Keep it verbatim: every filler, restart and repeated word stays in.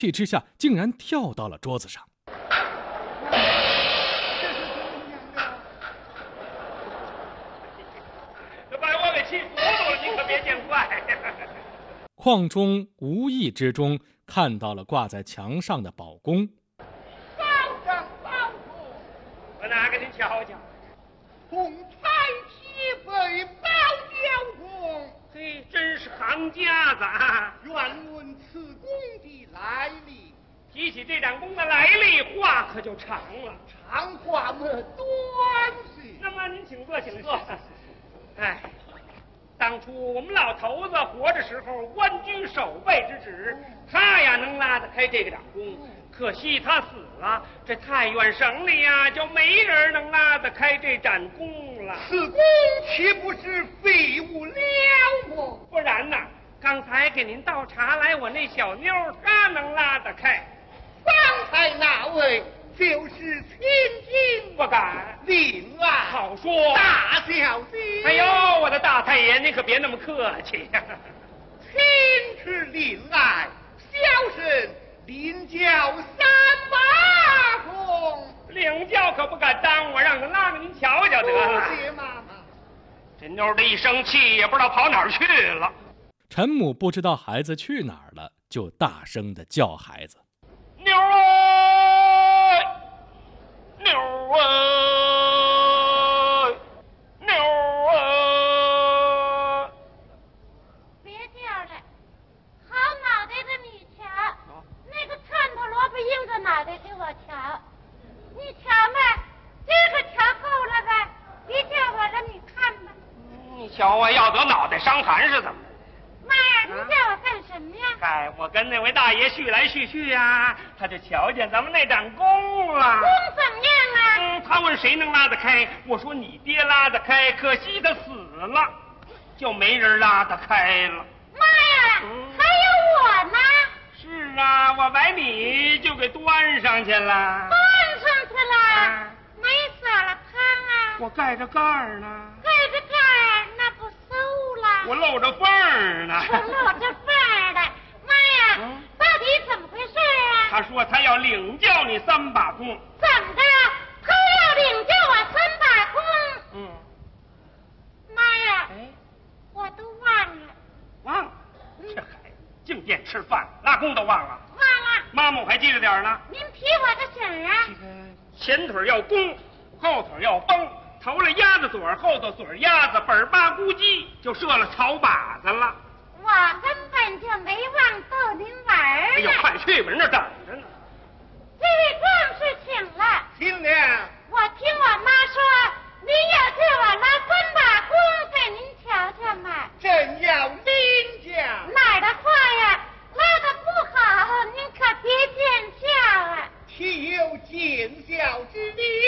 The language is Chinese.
气之下竟然跳到了桌子上。 这把我给气糊涂了，你可别见怪。 邝中无意之中看到了挂在墙上的宝弓。 保长保主， 我拿给您瞧瞧。 红彩旗飞宝交锋， 嘿，真是行家子啊！ 愿问此弓的来历。 提起这盏弓的来历，话可就长了。 长话么短些。 那么您请坐，请坐。哎，当初我们老头子活着时候官居守备之职，他呀能拉得开这个掌弓，可惜他死了，这太原省里呀就没人能拉得开这盏弓了。 此弓岂不是废物了么？ 不然呐，刚才给您倒茶来，我那小妞她能拉得开。 方才那位就是千金， 不敢。 令爱好说， 大小姐。 哎呦，我的大太爷，您可别那么客气呀、啊。 亲之令爱，小生领教三把弓。 领教可不敢当，我让他拉给您瞧瞧得了。 谢妈妈。 这妞的一生气，也不知道跑哪儿去了。 陈母不知道孩子去哪儿了，就大声地叫孩子。 妞儿，妞儿，妞儿！ 别叫了，好脑袋的你瞧，那个窜头萝卜硬着脑袋给我瞧，你瞧吧，这个瞧够了吧？别叫我了，你看吧。 你瞧我要得脑袋伤寒是怎么？ 妈呀，你叫我干什么呀？ 哎，我跟那位大爷叙来叙去呀，他就瞧见咱们那盏弓了。 弓怎么样啊？ 嗯，他问谁能拉得开，我说你爹拉得开，可惜他死了，就没人拉得开了。 妈呀， 嗯、 还有我呢。 是啊，我把你就给端上去了。 端上去了？ 啊、 没撒了炕啊？ 我盖着盖儿呢。 盖着盖儿，那不馊了？ 我露着缝儿呢。 我露着缝儿的。妈呀，嗯、到底怎么回事啊？ 他说他要领教你三把弓。 怎么的？他要领教我三把弓？ 嗯。 妈呀！ 哎， 我都忘了。 忘了？这孩子净惦吃饭，拉弓都忘了。 忘了。 妈妈我还记着点呢。 您提我个醒啊！ 这个前腿要弓，后腿要绷，头了鸭子嘴，后头嘴鸭子，本儿八咕叽就射了草靶子了。 我根本就没忘逗您玩儿。 哎呦，快去吧，人这等着呢。 这位壮士请了。 请了。 我听我妈说，您要叫我拉三把弓给您瞧瞧嘛。 真要领教。 哪儿的话呀，拉得不好，您可别见笑啊。 岂有见笑之理？